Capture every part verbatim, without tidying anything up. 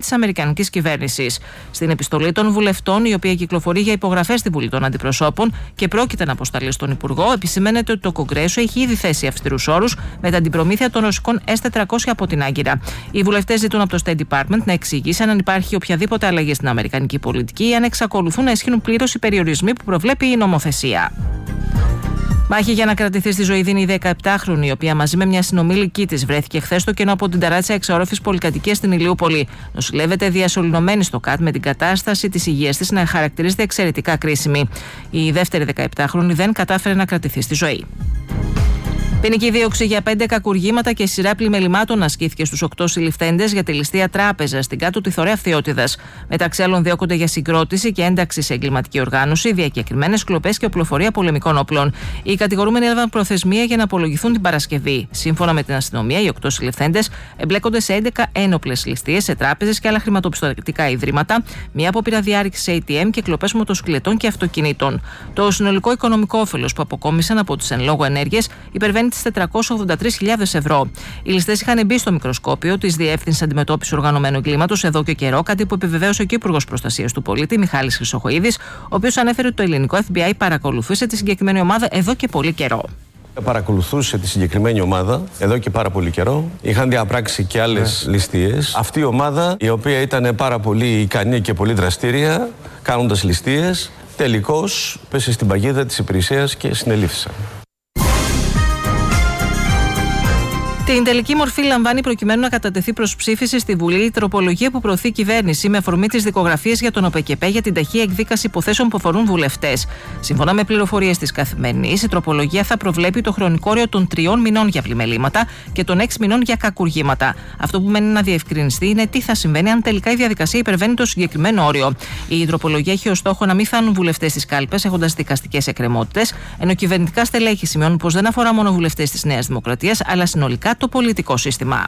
της αμερικανικής κυβέρνησης. Στην επιστολή των βουλευτών, η οποία κυκλοφορεί για υπογραφές στη Βουλή των Αντιπροσώπων και πρόκειται να αποσταλεί στον Υπουργό, επισημαίνεται ότι το Κογκρέσο έχει ήδη θέσει αυστηρούς όρους μετά την προμήθεια των ρωσικών ες τετρακόσια από την Άγκυρα. Οι βουλευτές ζητούν από το State Department να εξηγήσει αν υπάρχει οποιαδήποτε αλλαγή στην αμερικανική πολιτική ή αν εξακολουθούν να ισχύουν πλήρως οι περιορισμοί που προβλέπει η νομοθεσία. Μάχη για να κρατηθεί στη ζωή δίνει η δεκαεπτάχρονη, η οποία μαζί με μια συνομήλικη της βρέθηκε χθες στο κενό από την ταράτσα εξαόροφης πολυκατοικίας στην Ηλιούπολη. Νοσηλεύεται διασωληνωμένη στο ΚΑΤ με την κατάσταση της υγείας της να χαρακτηρίζεται εξαιρετικά κρίσιμη. Η δεύτερη δεκαεπτάχρονη δεν κατάφερε να κρατηθεί στη ζωή. Ποινική δίωξη για πέντε κακουργήματα και σειρά πλημελημάτων ασκήθηκε στους οκτώ συλληφθέντες για τη ληστεία τράπεζας στην κάτω τη Θωρέα Φθιώτιδας. Μεταξύ άλλων, διώκονται για συγκρότηση και ένταξη σε εγκληματική οργάνωση, διακεκριμένες κλοπές και οπλοφορία πολεμικών όπλων. Οι κατηγορούμενοι έλαβαν προθεσμία για να απολογηθούν την Παρασκευή. Σύμφωνα με την αστυνομία, οι οκτώ συλληφθέντες εμπλέκονται σε έντεκα ένοπλες ληστείες σε τράπεζες και άλλα χρηματοπιστωτικά ιδρύματα, μία απόπειρα διάρρηξης έι τι εμ και κλοπές μοτοσυκλετών και αυτοκινήτων. Το συνολικό οικονομικό όφελος που αποκόμισαν από τις εν λόγω ενέργειες υπερβαίνει τις τετρακόσιες ογδόντα τρεις χιλιάδες ευρώ. Οι ληστές είχαν μπει στο μικροσκόπιο της Διεύθυνσης Αντιμετώπισης Οργανωμένου Εγκλήματος εδώ και καιρό, κάτι που επιβεβαίωσε και ο Υπουργός Προστασίας του Πολίτη, Μιχάλης Χρυσοχοΐδης, ο οποίος ανέφερε ότι το ελληνικό εφ μπι άι παρακολουθούσε τη συγκεκριμένη ομάδα εδώ και πολύ καιρό. Παρακολουθούσε τη συγκεκριμένη ομάδα εδώ και πάρα πολύ καιρό. Είχαν διαπράξει και άλλες yeah. ληστείες. Αυτή η ομάδα, η οποία ήταν πάρα πολύ ικανή και πολύ δραστήρια, κάνοντας ληστείες, τελικώς πέσε στην παγίδα της υπηρεσίας και συνελήφθησαν. Την τελική μορφή λαμβάνει προκειμένου να κατατεθεί προς ψήφιση στη Βουλή η τροπολογία που προωθεί η κυβέρνηση με αφορμή τις δικογραφίες για τον ΟΠΕΚΕΠΕ για την ταχεία εκδίκαση υποθέσεων που αφορούν βουλευτές. Σύμφωνα με πληροφορίες της Καθημερινής, η τροπολογία θα προβλέπει το χρονικό όριο των τριών μηνών για πλημελήματα και των έξι μηνών για κακουργήματα. Αυτό που μένει να διευκρινιστεί είναι τι θα συμβαίνει αν τελικά η διαδικασία υπερβαίνει το συγκεκριμένο όριο. Η τροπολογία έχει ως στόχο να μην φτάνουν βουλευτές στις κάλπες έχοντας δικαστικές εκκρεμότητες, ενώ κυβερνητικά στελέχη σημειώνουν πως δεν αφορά μόνο βουλευτές της Νέας Δημοκρατίας, αλλά συνολικά το πολιτικό σύστημα.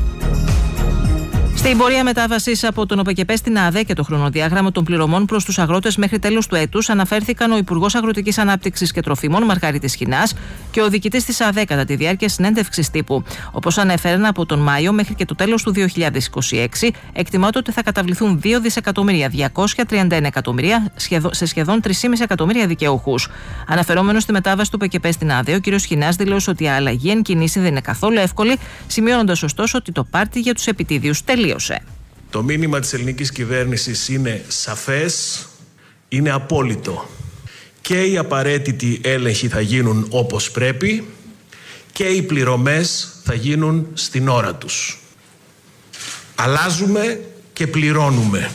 Στην πορεία μετάβασης από τον ΟΠΕΚΕΠΕ στην ΑΔΕ και το χρονοδιάγραμμα των πληρωμών προς τους αγρότες μέχρι τέλος του έτους αναφέρθηκαν ο Υπουργός Αγροτικής Ανάπτυξης και Τροφίμων Μαργαρίτης Χινάς και ο διοικητής της ΑΔΕ κατά τη διάρκεια συνέντευξης τύπου. Όπως ανέφεραν, από τον Μάιο μέχρι και το τέλος του δύο χιλιάδες είκοσι έξι εκτιμάται ότι θα καταβληθούν δύο δισεκατομμύρια διακόσια τριάντα ένα εκατομμύρια σε σχεδόν τρία κόμμα πέντε εκατομμύρια δικαιούχους. Αναφερόμενος στη μετάβαση του ΟΠΕΚΕΠΕ στην ΑΔΕ, ο κ. Χινάς δήλωσε ότι η αλλαγή εν κινήσει δεν είναι καθόλου εύκολη, σημειώνοντας ωστόσο ότι το πάρτι για τους επιτίδιους τελείωσε. Το μήνυμα της ελληνικής κυβέρνησης είναι σαφές, είναι απόλυτο. Και οι απαραίτητοι έλεγχοι θα γίνουν όπως πρέπει και οι πληρωμές θα γίνουν στην ώρα τους. Αλλάζουμε και πληρώνουμε.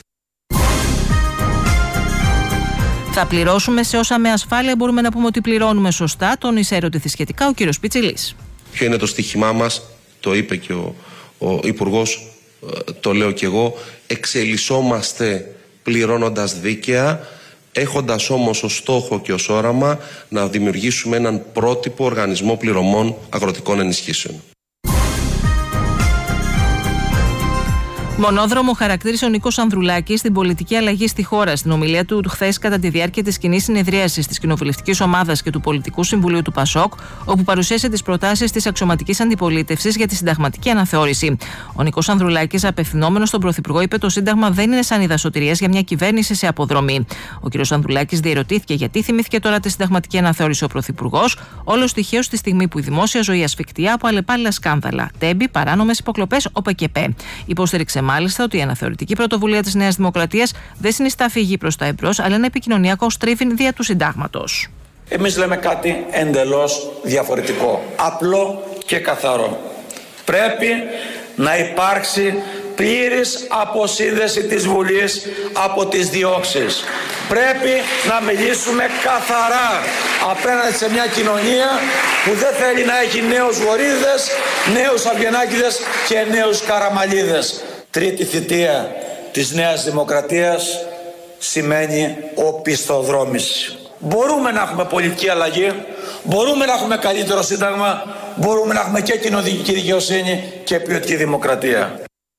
Θα πληρώσουμε σε όσα με ασφάλεια μπορούμε να πούμε ότι πληρώνουμε σωστά, τόνισε ερωτηθεί σχετικά ο κ. Πιτσιλής. Ποιο είναι το στοίχημά μας, το είπε και ο, ο Υπουργός, το λέω και εγώ, εξελισσόμαστε πληρώνοντας δίκαια, έχοντας όμως ως στόχο και ως όραμα να δημιουργήσουμε έναν πρότυπο οργανισμό πληρωμών αγροτικών ενισχύσεων. Μονόδρομο χαρακτήρισε ο Νίκος Ανδρουλάκης στην πολιτική αλλαγή στη χώρα. Στην ομιλία του χθες, κατά τη διάρκεια της κοινής συνεδρίασης της Κοινοβουλευτικής Ομάδας και του Πολιτικού Συμβουλίου του ΠΑΣΟΚ, όπου παρουσίασε τις προτάσεις της αξιωματικής αντιπολίτευσης για τη συνταγματική αναθεώρηση. Ο Νίκος Ανδρουλάκης, απευθυνόμενος στον Πρωθυπουργό, είπε: το Σύνταγμα δεν είναι σανίδα σωτηρίας για μια κυβέρνηση σε αποδρομή. Ο κ. Ανδρουλάκης διερωτήθηκε γιατί θυμήθηκε τώρα τη συνταγματική αναθεώρηση ο Πρωθυπουργός, όλο τυχαίως στη στιγμή που η δημόσια ζωή ασφικτιά από αλλεπάλληλα σκάνδαλα, τέμπη, παράνομες υποκλοπές, ΟΠΕΚΕΠΕ. Υποστήριξε μάλιστα ότι η αναθεωρητική πρωτοβουλία της Νέας Δημοκρατίας δεν συνιστά φυγή προς τα εμπρός, αλλά ένα επικοινωνιακό στρίβιν δια του συντάγματος. Εμείς λέμε κάτι εντελώς διαφορετικό, απλό και καθαρό. Πρέπει να υπάρξει πλήρης αποσύνδεση της Βουλής από τις διώξεις. Πρέπει να μιλήσουμε καθαρά απέναντι σε μια κοινωνία που δεν θέλει να έχει νέους Βορίδες, νέους Αβγενάκηδες και νέους Καραμαλίδες. Τρίτη θητεία της Νέας Δημοκρατίας σημαίνει οπισθοδρόμηση. Μπορούμε να έχουμε πολιτική αλλαγή, μπορούμε να έχουμε καλύτερο σύνταγμα, μπορούμε να έχουμε και κοινωνική δικαιοσύνη και ποιοτική δημοκρατία.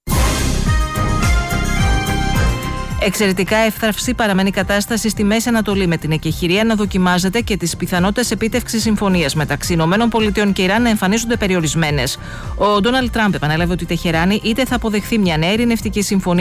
Εξαιρετικά εύθραυση παραμένει η κατάσταση στη Μέση Ανατολή, με την εκεχηρία να δοκιμάζεται και τις πιθανότητες επίτευξης συμφωνίας μεταξύ ΗΠΑ και Ιράν να εμφανίζονται περιορισμένες. Ο Ντόναλντ Τραμπ επανέλαβε ότι η Τεχεράνη είτε θα αποδεχθεί μια νέα ειρηνευτική συμφωνία